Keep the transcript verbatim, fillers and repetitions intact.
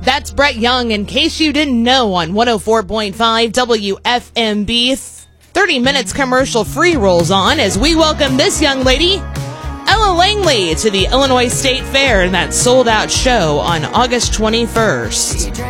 That's Brett Young, in case you didn't know, on one oh four point five W F M B. thirty minutes commercial-free rolls on as we welcome this young lady, Ella Langley, to the Illinois State Fair in that sold-out show on August twenty-first.